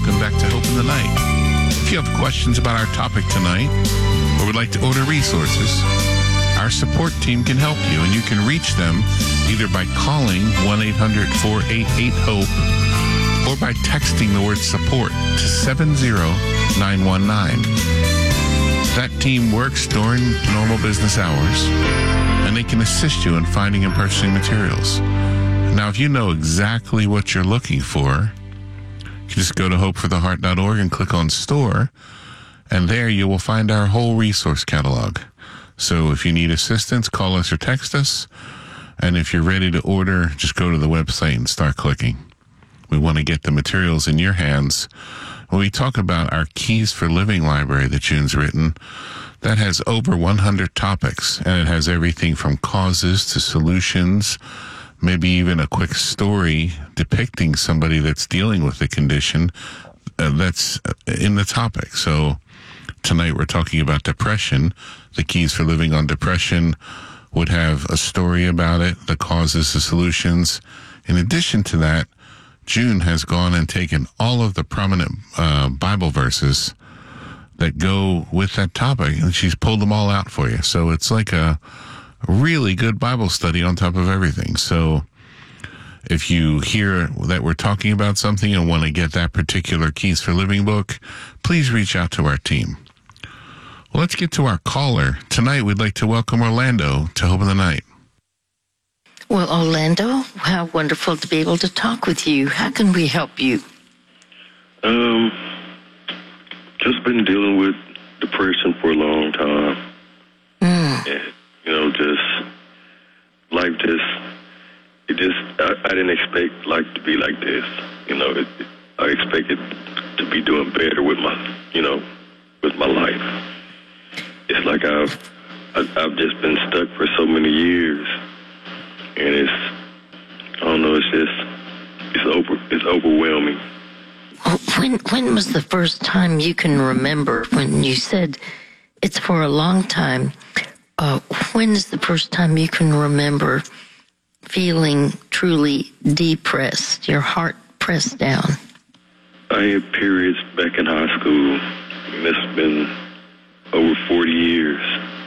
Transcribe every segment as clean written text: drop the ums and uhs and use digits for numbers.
welcome back to Hope in the Night. If you have questions about our topic tonight or would like to order resources, our support team can help you, and you can reach them either by calling 1-800-488-HOPE or by texting the word support to 70919. That team works during normal business hours, and they can assist you in finding and purchasing materials. Now, if you know exactly what you're looking for, you just go to hopefortheheart.org and click on store, and there you will find our whole resource catalog. So if you need assistance, call us or text us, and if you're ready to order, just go to the website and start clicking. We want to get the materials in your hands. When we talk about our Keys for Living library that June's written, that has over 100 topics, and it has everything from causes to solutions, maybe even a quick story depicting somebody that's dealing with the condition that's in the topic. So tonight we're talking about depression. The Keys for Living on Depression would have a story about it, the causes, the solutions. In addition to that, June has gone and taken all of the prominent Bible verses that go with that topic, and she's pulled them all out for you. So it's like a really good Bible study on top of everything. So if you hear that we're talking about something and want to get that particular Keys for Living book, please reach out to our team. Well, let's get to our caller. Tonight, we'd like to welcome Orlando to Hope in the Night. Well, Orlando, how wonderful to be able to talk with you. How can we help you? Just been dealing with depression for a long time. And, I didn't expect life to be like this. I expected to be doing better with my life. It's like I've just been stuck for so many years. And it's overwhelming. When was the first time you can remember when you said it's for a long time? When is the first time you can remember feeling truly depressed, your heart pressed down? I had periods back in high school, and it's been over 40 years.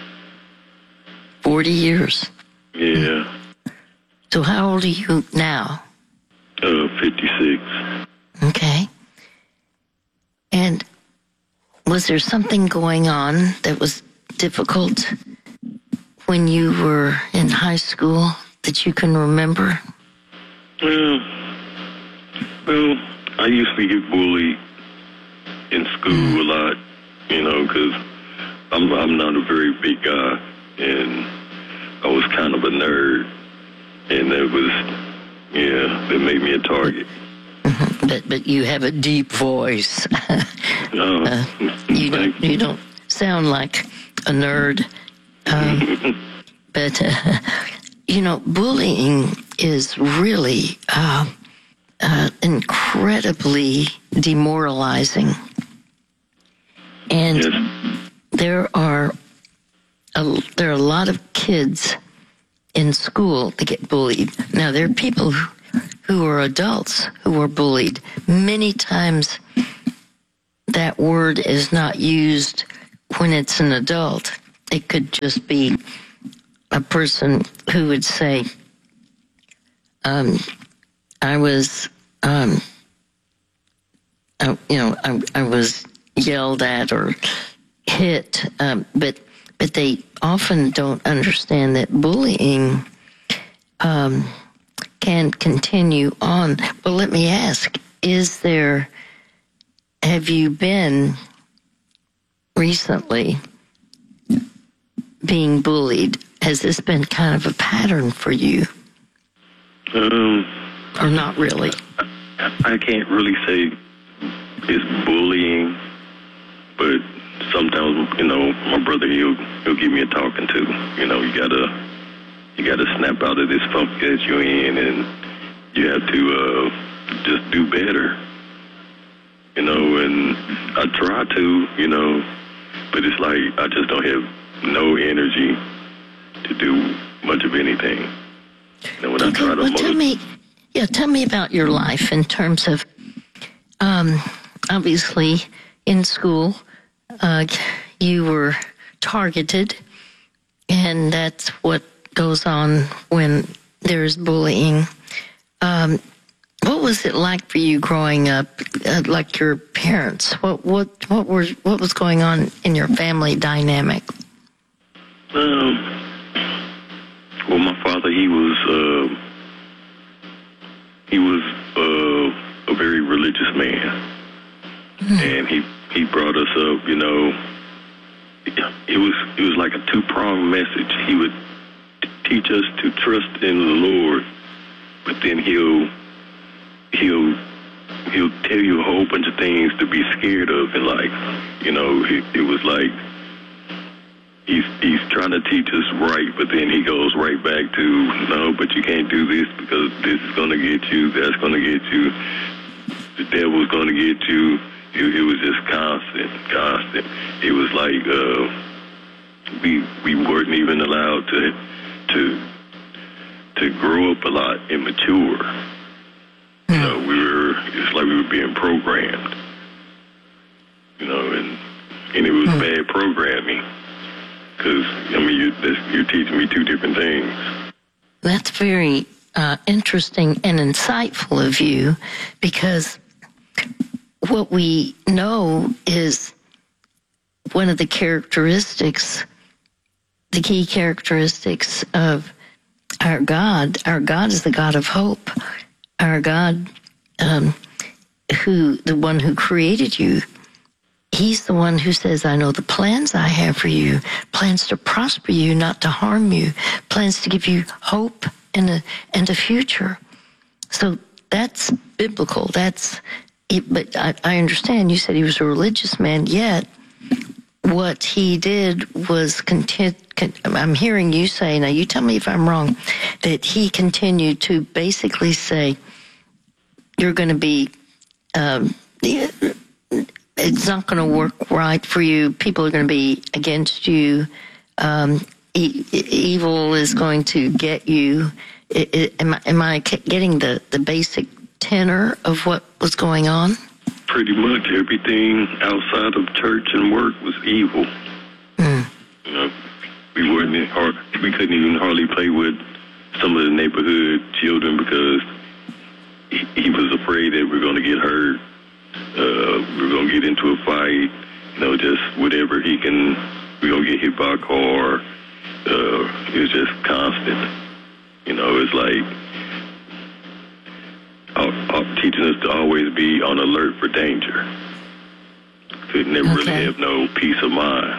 40 years? Yeah. So how old are you now? 56. Okay. And was there something going on that was difficult when you were in high school that you can remember? Well, I used to get bullied in school a lot, because I'm not a very big guy, and I was kind of a nerd. And that made me a target. But you have a deep voice. You don't sound like a nerd. But bullying is really incredibly demoralizing. And there are a lot of kids in school that get bullied. Now, there are people who are adults who are bullied. Many times that word is not used when it's an adult. It could just be a person who would say, I was yelled at or hit, but they often don't understand that bullying can continue on. Well, let me ask, have you been recently being bullied? Has this been kind of a pattern for you? Or not really? I can't really say it's bullying, but sometimes, my brother, he'll give me a talking to. You gotta snap out of this funk that you're in, and you have to just do better. And I try to, but it's like I just don't have no energy to do much of anything. When I try to tell me about your life in terms of, obviously in school, you were targeted, and that's what goes on when there's bullying. What was it like for you growing up? Like your parents, what was going on in your family dynamic? Well, my father, he was a very religious man, and he brought us up. You know, it was like a two-pronged message. He would teach us to trust in the Lord, but then he'll tell you a whole bunch of things to be scared of in life. You know, it was like he's trying to teach us right, but then he goes right back to, no, but you can't do this because this is going to get you, that's going to get you, the devil's going to get you. It was just constant. It was like we weren't even allowed to grow up a lot and mature. You know, it's like we were being programmed, you know, and it was bad programming, because, I mean, you're teaching me two different things. That's very interesting and insightful of you, because what we know is one of the characteristics, the key characteristics of our God. Our God is the God of hope. Our God, the one who created you, he's the one who says, I know the plans I have for you, plans to prosper you, not to harm you, plans to give you hope and a future. So that's biblical. That's it. But I understand you said he was a religious man, yet what he did was I'm hearing you say, now you tell me if I'm wrong, that he continued to basically say, you're going to be, it's not going to work right for you. People are going to be against you. Evil is going to get you. Am I getting the basic tenor of what was going on? Pretty much everything outside of church and work was evil. You know, we couldn't even hardly play with some of the neighborhood children because he was afraid that we're going to get hurt. We're going to get into a fight. You know, just whatever we're going to get hit by a car. It's just constant. You know, it's like teaching us to always be on alert for danger. Could never really have no peace of mind.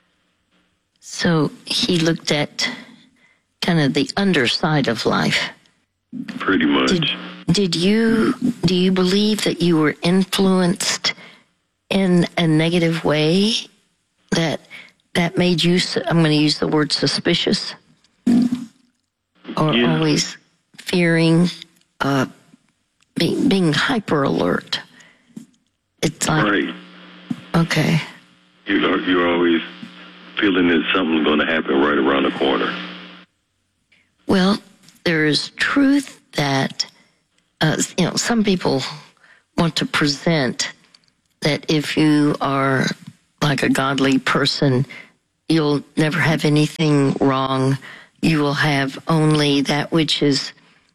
So he looked at kind of the underside of life. Pretty much. Do you believe that you were influenced in a negative way that made you, I'm going to use the word suspicious, or always fearing, being hyper alert? It's like, right. Okay. You're always feeling that something's going to happen right around the corner. Well, there is truth that, some people want to present that if you are like a godly person, you'll never have anything wrong. You will have only that which is,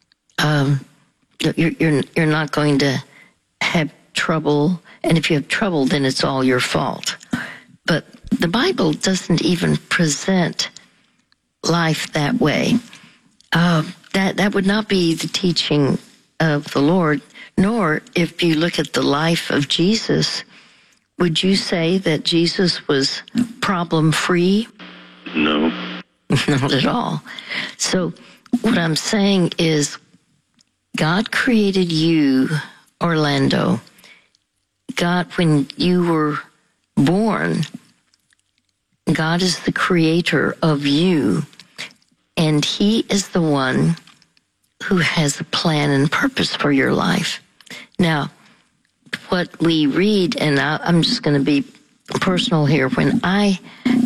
you're not going to have trouble. And if you have trouble, then it's all your fault. But the Bible doesn't even present life that way. That would not be the teaching of the Lord, nor if you look at the life of Jesus, would you say that Jesus was problem-free? No. Not at all. So what I'm saying is God created you, Orlando. God, when you were born, God is the creator of you, and he is the one who has a plan and purpose for your life. Now, what we read, and I'm just going to be personal here, when I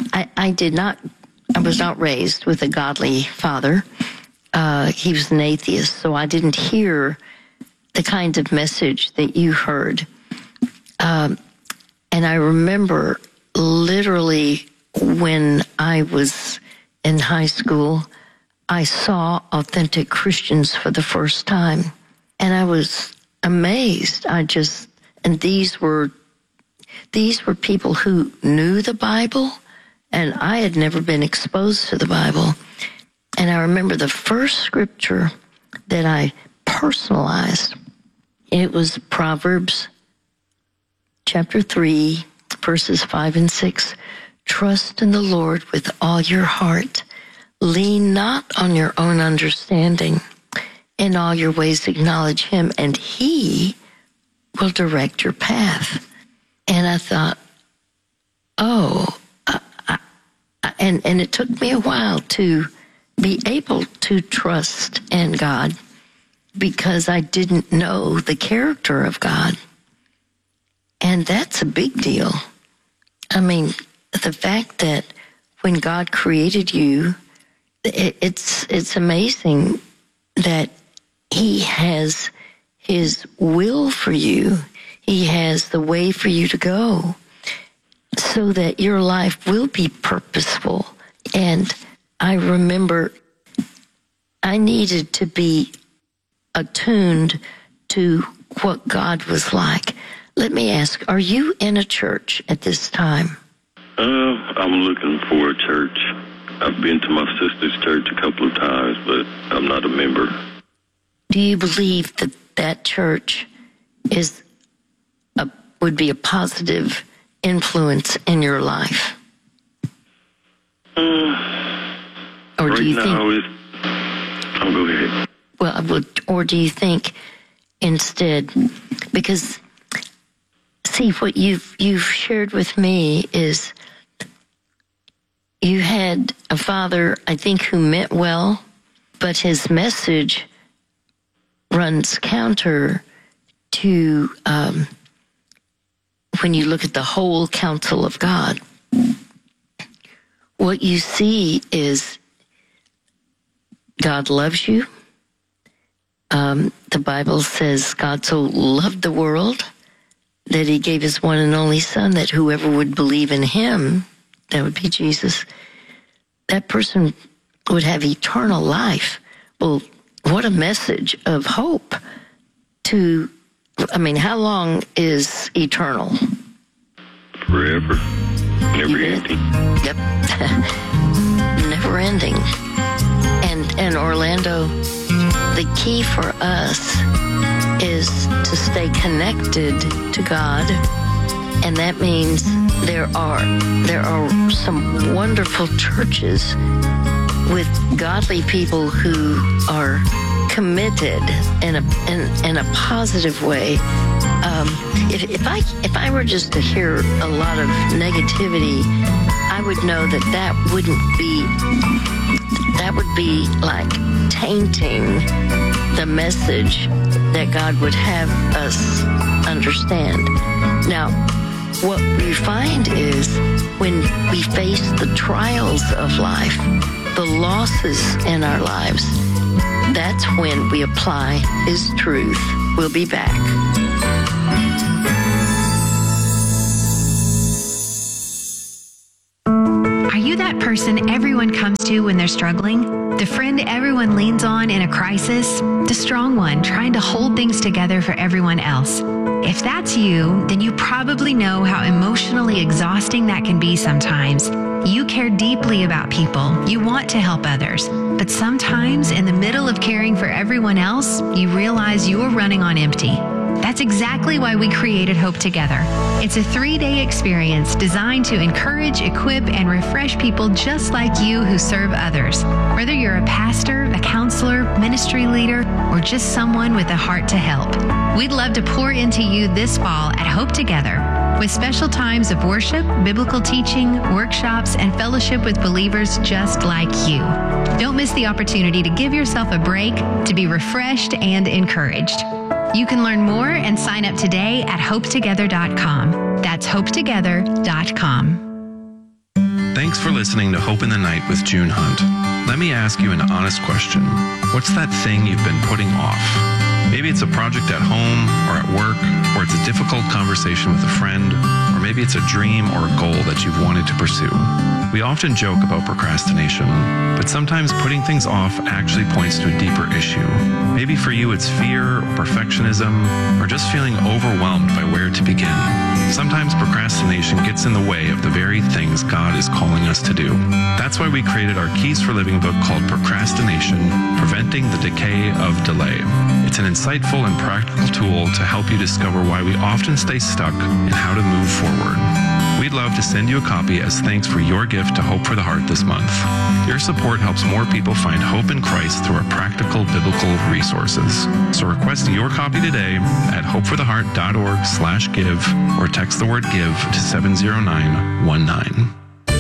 was not raised with a godly father. He was an atheist, so I didn't hear the kind of message that you heard. And I remember literally when I was in high school, I saw authentic Christians for the first time. And I was amazed. And these were people who knew the Bible, and I had never been exposed to the Bible. And I remember the first scripture that I personalized. It was Proverbs chapter 3, verses 5 and 6. Trust in the Lord with all your heart. Lean not on your own understanding. In all your ways acknowledge him, and he will direct your path. And I thought, and it took me a while to be able to trust in God because I didn't know the character of God. And that's a big deal. I mean, the fact that when God created you, it's amazing that he has his will for you. He has the way for you to go so that your life will be purposeful. And I remember I needed to be attuned to what God was like. Let me ask, are you in a church at this time? I'm looking for a church. I've been to my sister's church a couple of times, but I'm not a member. Do you believe that that church would be a positive influence in your life? Or do you think? Go ahead. Well, or do you think instead, because see what you've shared with me is you had a father, I think, who meant well, but his message runs counter to when you look at the whole counsel of God. What you see is God loves you. The Bible says God so loved the world that he gave his one and only son, that whoever would believe in him, that would be Jesus, that person would have eternal life. Well, what a message of hope how long is eternal? Forever. Never ending. Yep. Never ending. And Orlando, the key for us is to stay connected to God. And that means there are some wonderful churches with godly people who are committed in a positive way. If I were just to hear a lot of negativity, I would know that would be like tainting the message that God would have us understand. Now, what we find is when we face the trials of life, the losses in our lives, that's when we apply his truth. We'll be back. Are you that person everyone comes to when they're struggling? The friend everyone leans on in a crisis? The strong one trying to hold things together for everyone else? If that's you, then you probably know how emotionally exhausting that can be sometimes. You care deeply about people. You want to help others. But sometimes, in the middle of caring for everyone else, you realize you're running on empty. That's exactly why we created Hope Together. It's a 3-day experience designed to encourage, equip, and refresh people just like you who serve others. Whether you're a pastor, a counselor, ministry leader, or just someone with a heart to help. We'd love to pour into you this fall at Hope Together, with special times of worship, biblical teaching, workshops, and fellowship with believers just like you. Don't miss the opportunity to give yourself a break, to be refreshed and encouraged. You can learn more and sign up today at hopetogether.com. That's hopetogether.com. Thanks for listening to Hope in the Night with June Hunt. Let me ask you an honest question. What's that thing you've been putting off? Maybe it's a project at home or at work, or it's a difficult difficult conversation with a friend, or maybe it's a dream or a goal that you've wanted to pursue. We often joke about procrastination, but sometimes putting things off actually points to a deeper issue. Maybe for you it's fear or perfectionism, or just feeling overwhelmed by where to begin. Sometimes procrastination gets in the way of the very things God is calling us to do. That's why we created our Keys for Living book called Procrastination, Preventing the Decay of Delay. It's an insightful and practical tool to help you discover why we often stay stuck and how to move forward. We'd love to send you a copy as thanks for your gift to Hope for the Heart this month. Your support helps more people find hope in Christ through our practical biblical resources. So request your copy today at hopefortheheart.org/give or text the word give to 70919.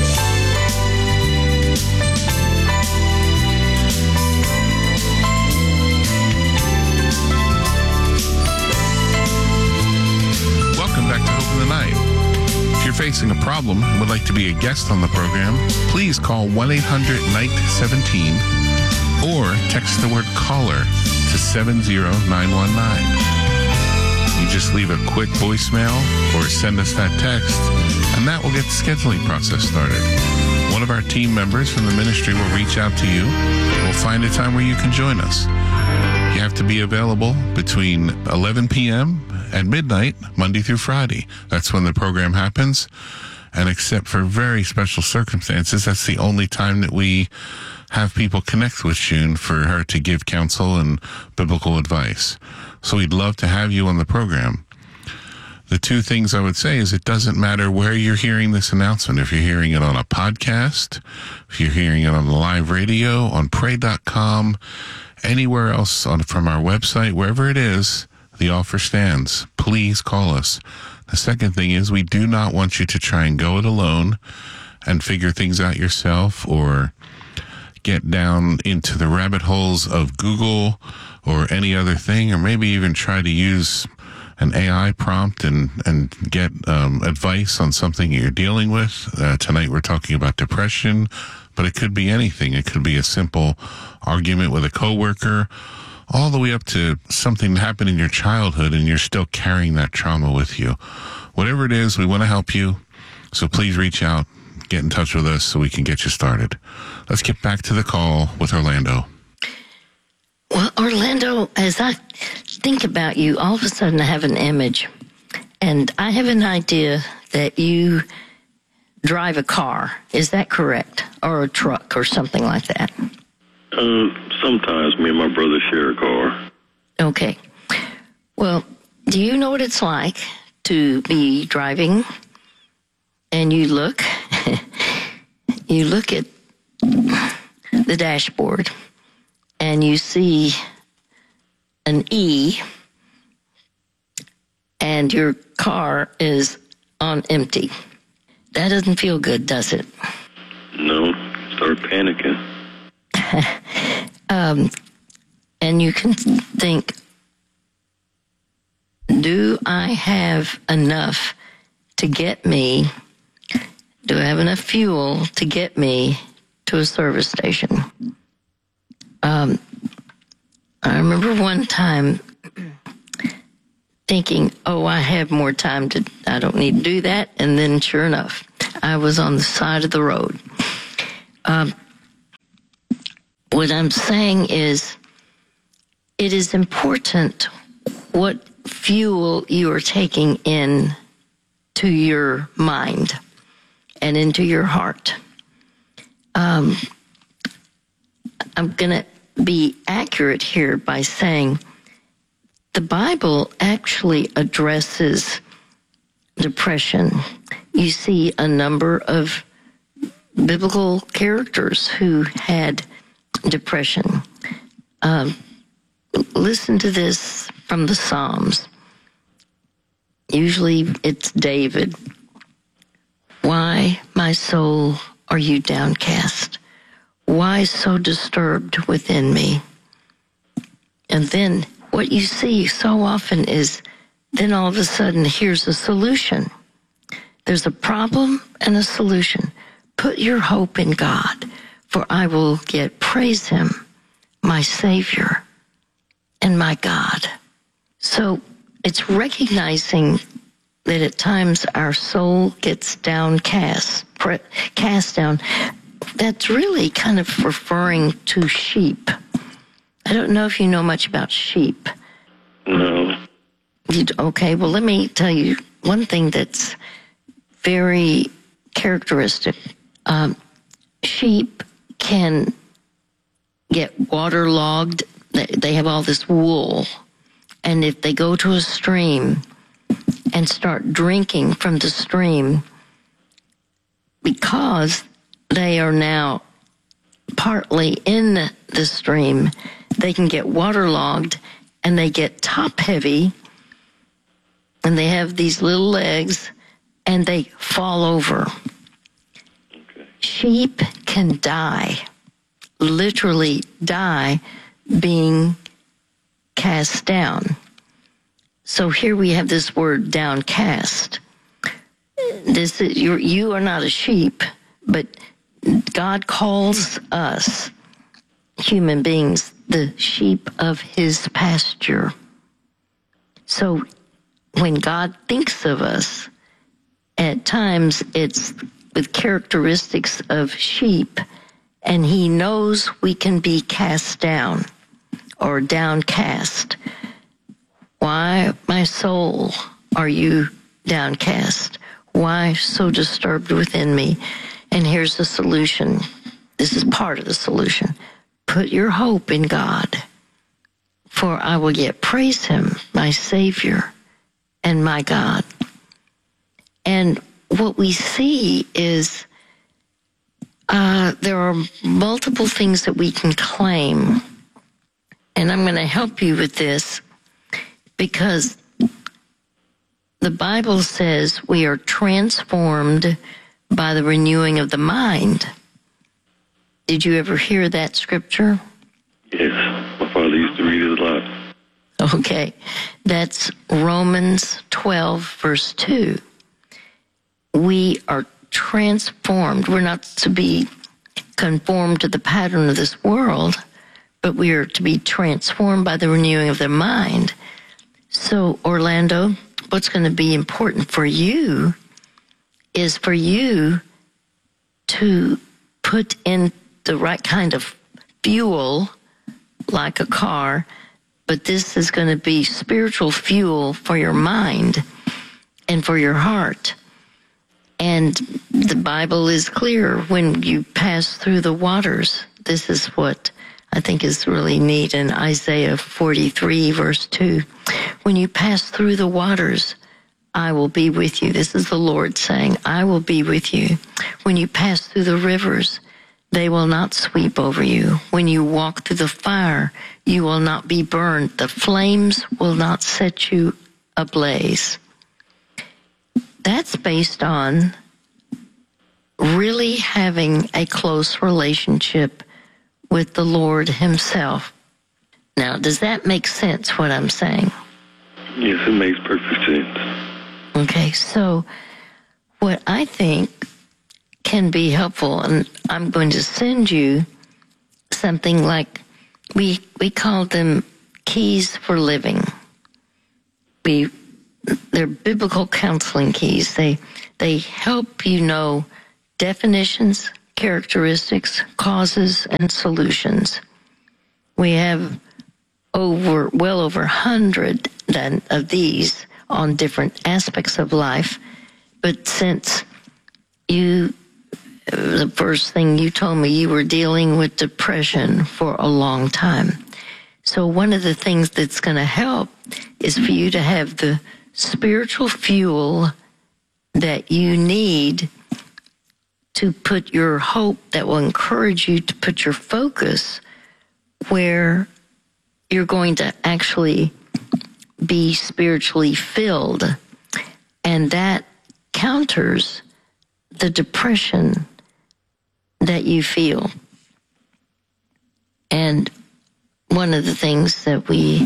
Welcome back to Hope in the Night. If you're facing a problem and would like to be a guest on the program, please call 1-800-NIGHT-17 or text the word caller to 70919. You just leave a quick voicemail or send us that text, and that will get the scheduling process started. One of our team members from the ministry will reach out to you. We'll find a time where you can join us. You have to be available between 11 p.m. and midnight, Monday through Friday. That's when the program happens. And except for very special circumstances, that's the only time that we have people connect with June for her to give counsel and biblical advice. So we'd love to have you on the program. The two things I would say is it doesn't matter where you're hearing this announcement. If you're hearing it on a podcast, if you're hearing it on the live radio, on pray.com, anywhere else from our website, wherever it is, the offer stands. Please call us. The second thing is we do not want you to try and go it alone and figure things out yourself or get down into the rabbit holes of Google or any other thing, or maybe even try to use an AI prompt and get advice on something you're dealing with. Tonight we're talking about depression, but it could be anything. It could be a simple argument with a coworker, all the way up to something that happened in your childhood and you're still carrying that trauma with you. Whatever it is, we want to help you. So please reach out, get in touch with us so we can get you started. Let's get back to the call with Orlando. Well, Orlando, as I think about you, all of a sudden I have an image. And I have an idea that you drive a car. Is that correct? Or a truck or something like that? Sometimes me and my brother share a car. Okay. Well, do you know what it's like to be driving and you look at the dashboard and you see an E and your car is on empty? That doesn't feel good, does it? No, start panicking. And you can think, do I have enough to get me, do I have enough fuel to get me to a service station? I remember one time thinking, I have more time I don't need to do that. And then sure enough, I was on the side of the road. What I'm saying is, it is important what fuel you are taking in to your mind and into your heart. I'm going to be accurate here by saying the Bible actually addresses depression. You see a number of biblical characters who had depression. Listen to this from the Psalms. Usually it's David. Why, my soul, are you downcast? Why so disturbed within me? And then what you see so often is then all of a sudden here's a solution. There's a problem and a solution. Put your hope in God, for I will praise him, my Savior and my God. So it's recognizing that at times our soul gets downcast, cast down. That's really kind of referring to sheep. I don't know if you know much about sheep. No. Okay, well, let me tell you one thing that's very characteristic. Sheep can get waterlogged. They have all this wool. And if they go to a stream and start drinking from the stream, because they are now partly in the stream, they can get waterlogged and they get top heavy, and they have these little legs and they fall over. Okay. Sheep can die, literally die, being cast down. So here we have this word downcast. This is, you are not a sheep, but God calls us human beings the sheep of his pasture. So when God thinks of us, at times it's with characteristics of sheep, and he knows we can be cast down or downcast. Why, my soul, are you downcast? Why so disturbed within me? And here's the solution. This is part of the solution. Put your hope in God, for I will yet praise him, my Savior and my God. And what we see is there are multiple things that we can claim. And I'm going to help you with this because the Bible says we are transformed by the renewing of the mind. Did you ever hear that scripture? Yes, my father used to read it a lot. Okay, that's Romans 12, verse 2. We are transformed. We're not to be conformed to the pattern of this world, but we are to be transformed by the renewing of the mind. So, Orlando, what's going to be important for you is for you to put in the right kind of fuel, like a car, but this is going to be spiritual fuel for your mind and for your heart. And the Bible is clear. When you pass through the waters, this is what I think is really neat in Isaiah 43, verse 2. When you pass through the waters, I will be with you. This is the Lord saying, I will be with you. When you pass through the rivers, they will not sweep over you. When you walk through the fire, you will not be burned. The flames will not set you ablaze. That's based on really having a close relationship with the Lord himself. Now, does that make sense, what I'm saying? Yes, it makes perfect sense. Okay, so what I think can be helpful, and I'm going to send you something like, we call them keys for living. They're biblical counseling keys. They help you know definitions, characteristics, causes, and solutions. We have well over 100 of these on different aspects of life. But since the first thing you told me, you were dealing with depression for a long time. So one of the things that's going to help is for you to have the spiritual fuel that you need to put your hope, that will encourage you to put your focus where you're going to actually be spiritually filled. And that counters the depression that you feel. And one of the things that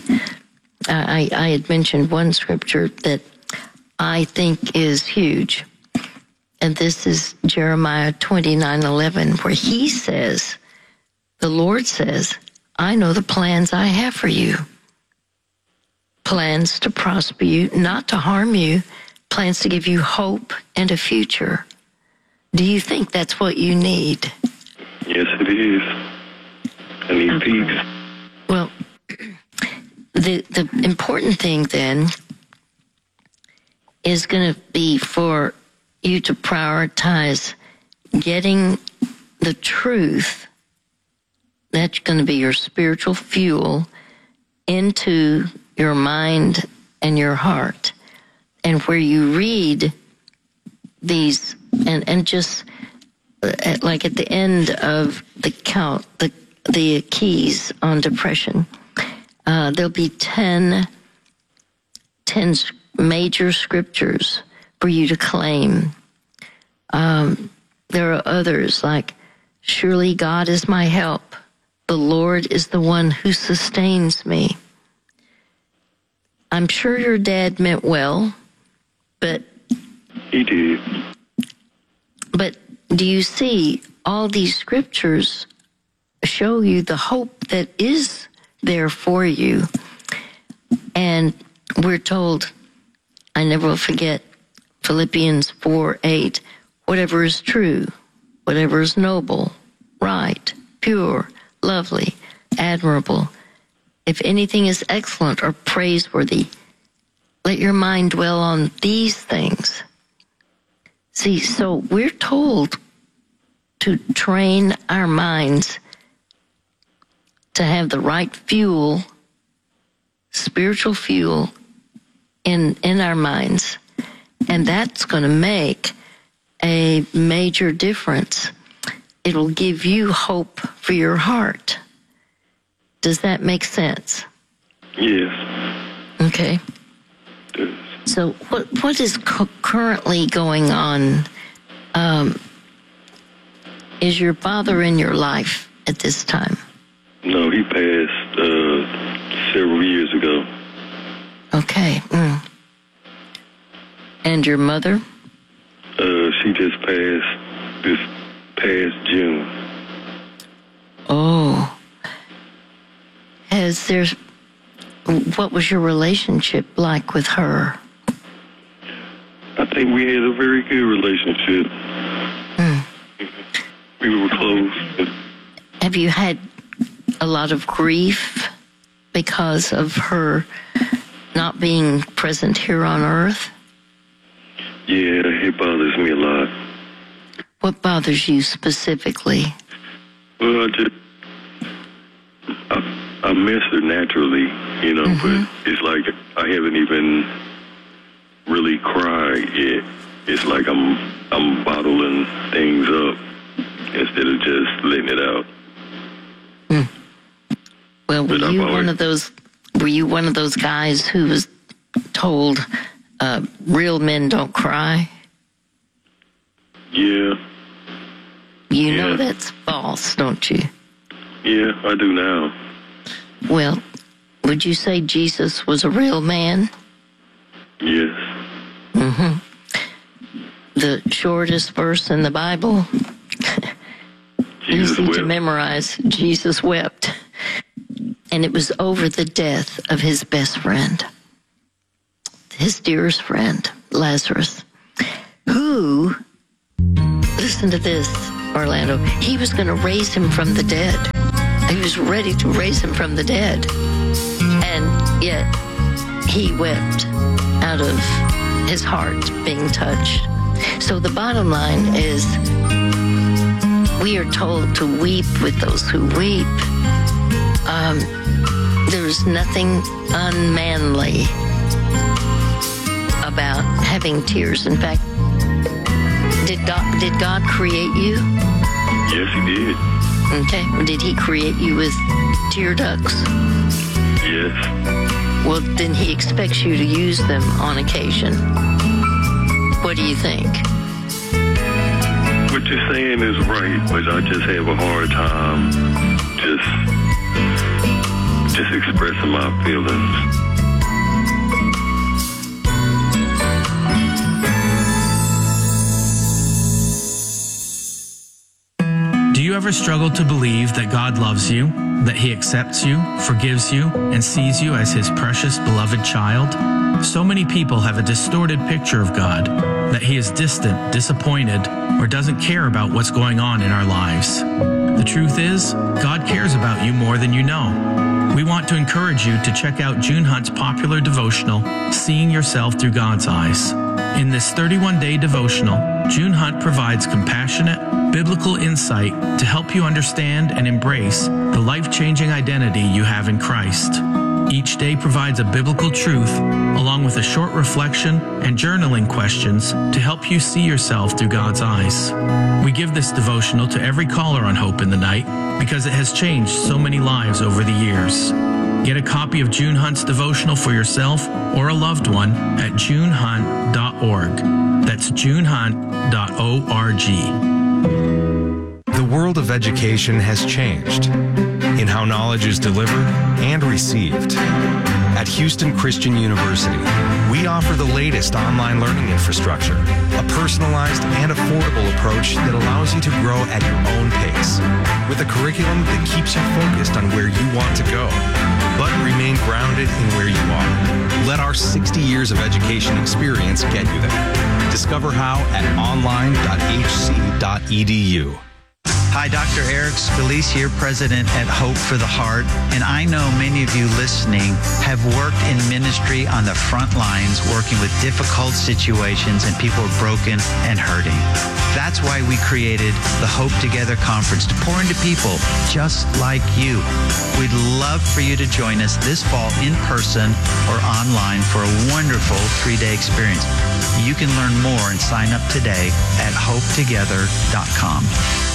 I had mentioned one scripture that I think is huge. And this is Jeremiah 29:11, where he says, the Lord says, I know the plans I have for you. plans to prosper you, not to harm you, plans to give you hope and a future. Do you think that's what you need? Yes, it is. I need peace. Well, the important thing then is going to be for you to prioritize getting the truth. That's going to be your spiritual fuel into your mind and your heart. And where you read these, and just like at the end of the count, the keys on depression, there'll be 10 major scriptures for you to claim. There are others like, surely God is my help. The Lord is the one who sustains me. I'm sure your dad meant well, but... He did. But do you see all these scriptures show you the hope that is there for you? And we're told, I never will forget, Philippians 4:8, whatever is true, whatever is noble, right, pure, lovely, admirable, if anything is excellent or praiseworthy, let your mind dwell on these things. See, so we're told to train our minds to have the right fuel, spiritual fuel in our minds. And that's going to make a major difference. It'll give you hope for your heart. Does that make sense? Yes. Okay. Yes. So what is currently going on? Is your father in your life at this time? No, he passed several years ago. Okay. And your mother? She just passed this past June. Oh. What was your relationship like with her? I think we had a very good relationship. We were close. Have you had a lot of grief because of her not being present here on earth? Yeah, it bothers me a lot. What bothers you specifically? Well, I miss her naturally, you know, but it's like I haven't even really cried yet. It's like I'm bottling things up instead of just letting it out. Well, were you one of those guys who was told real men don't cry? Yeah. You know that's false, don't you? Yeah, I do now. Well, would you say Jesus was a real man? Yes. The shortest verse in the Bible, Jesus easy wept. to memorize, Jesus wept. And it was over the death of his best friend, his dearest friend, Lazarus, who, listen to this, Orlando, he was going to raise him from the dead. He was ready to raise him from the dead. And yet he wept out of his heart being touched. So the bottom line is we are told to weep with those who weep. There's nothing unmanly about having tears. In fact, did God create you? Yes, he did. Okay. Did he create you with tear ducts? Yes. Well, then he expects you to use them on occasion. What do you think? What you're saying is right, but I just have a hard time just expressing my feelings. Do you ever struggle to believe that God loves you? that He accepts you, forgives you, and sees you as His precious, beloved child? So many people have a distorted picture of God, that He is distant, disappointed, or doesn't care about what's going on in our lives. The truth is, God cares about you more than you know. We want to encourage you to check out June Hunt's popular devotional, Seeing Yourself Through God's Eyes. In this 31-day devotional, June Hunt provides compassionate, biblical insight to help you understand and embrace the life-changing identity you have in Christ. Each day provides a biblical truth, along with a short reflection and journaling questions to help you see yourself through God's eyes. We give this devotional to every caller on Hope in the Night because it has changed so many lives over the years. Get a copy of June Hunt's devotional for yourself or a loved one at junehunt.org. That's junehunt.org. The world of education has changed in how knowledge is delivered and received. At Houston Christian University, we offer the latest online learning infrastructure, a personalized and affordable approach that allows you to grow at your own pace, with a curriculum that keeps you focused on where you want to go, but remain grounded in where you are. Let our 60 years of education experience get you there. Discover how at online.hc.edu. Hi, Dr. Eric Scalise here, President at Hope for the Heart. And I know many of you listening have worked in ministry on the front lines, working with difficult situations and people are broken and hurting. That's why we created the Hope Together Conference to pour into people just like you. We'd love for you to join us this fall in person or online for a wonderful 3-day experience. You can learn more and sign up today at hopetogether.com.